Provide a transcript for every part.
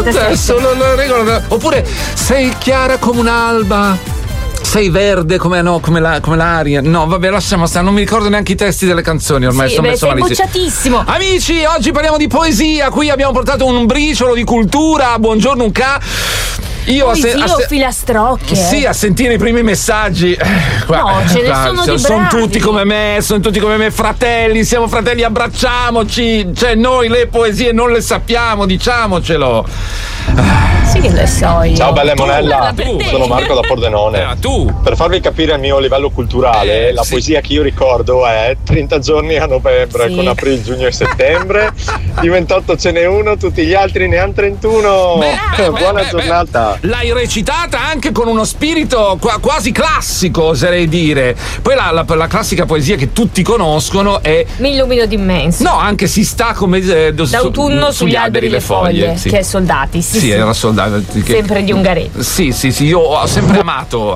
Adesso lo regolo. Oppure sei chiara come un'alba, sei verde come l'aria. No, vabbè, lasciamo stare, non mi ricordo neanche i testi delle canzoni ormai. Sì, sei bocciatissimo. Amici, oggi parliamo di poesia. Qui abbiamo portato un briciolo di cultura. Buongiorno Unca. Io filastrocche. Sì, a sentire i primi messaggi. No, ce ne sono di bravi. Sono tutti come me, fratelli, siamo fratelli, abbracciamoci. Cioè, noi le poesie non le sappiamo, diciamocelo. Sì che le so io. Ciao bella Monella, sono Marco da Pordenone. Per farvi capire il mio livello culturale, la poesia che io ricordo è 30 giorni a novembre, con aprile, giugno e settembre. Di 28 ce n'è uno, tutti gli altri ne hanno 31. Buona giornata. L'hai recitata anche con uno spirito quasi classico, oserei dire. Poi la classica poesia che tutti conoscono è Mi illumino d'immenso. No, anche si sta come d'autunno sugli alberi le foglie. Sì. Che è Soldati. Sì, era Soldati. Sempre di Ungaretti. Sì, io ho sempre amato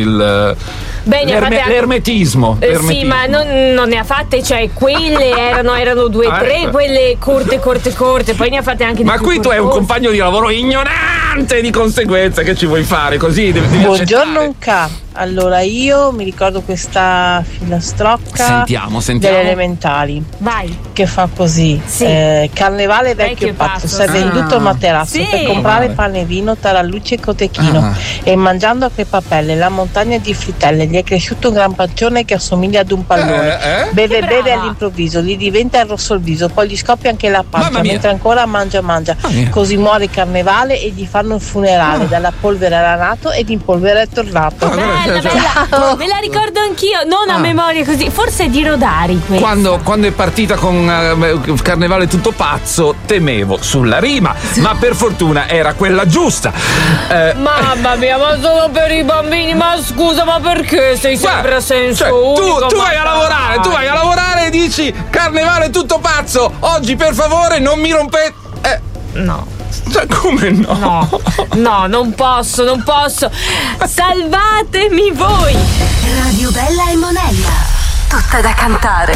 l'ermetismo. Sì, ma non ne ha fatte, cioè quelle erano 2 o 3, quelle corte, poi ne ha fatte anche di Ma qui tu hai un compagno di lavoro ignorante, di conseguenza che ci vuoi fare? Così devi Buongiorno Unca. Allora io mi ricordo questa filastrocca sentiamo delle elementari. Vai. Che fa così. Carnevale vecchio pazzo, sei venduto il materasso per comprare pane e vino, tarallucci e cotechino e mangiando a crepapelle la montagna di frittelle gli è cresciuto un gran pancione che assomiglia ad un pallone. Beve all'improvviso, gli diventa rosso il viso, poi gli scoppia anche la pancia mentre ancora mangia. Così muore il carnevale e gli fanno il funerale. Dalla polvere era nato ed in polvere è tornato. Bella. Me la ricordo anch'io, non a memoria così, forse di Rodari questa. Quando è partita con Carnevale tutto pazzo temevo sulla rima, ma per fortuna era quella giusta. Mamma mia, ma solo per i bambini, ma scusa, ma perché sei sempre a senso unico? Tu vai a lavorare e dici Carnevale tutto pazzo, oggi per favore non mi rompete. No. Cioè, come no? No, non posso. Salvatemi voi! Radio Bella e Monella. Tutta da cantare.